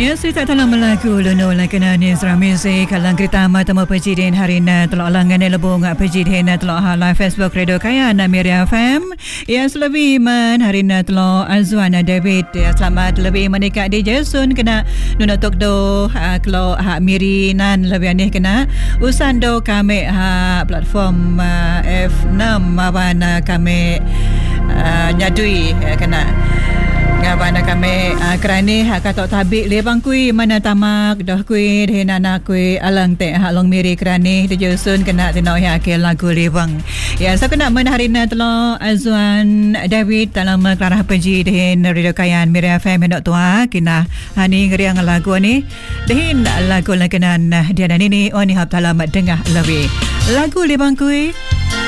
Ya, cerita dalam melaku luno lakana ni serami se kalang kereta mata mo pejiden hari na telok langan ni lebong pejiden na telok live Facebook Radio Kaya na Miriam FM. Ya, selebih man hari na telok Azwan David. Ya, selamat lebih menikah di Jason kena nuna tok do kalau Miri nan lebih aneh kena usan do kami platform F6 awan kami nyadui kena ngabana kami kerani katok tabik lebang kui mana tamak dah kui dhenana kui alang te long Miri kerani di Josun kena tinau ya ke lagu lebang ya so kena men hari na telo Azwan David dalam kelarah peji dehen Radio Kayan Miriam FM hendak tua kena hani ngeriang lagu ni dehen lagu lakenan dia dan ini oni hab dalam dengah lebih lagu lebang kui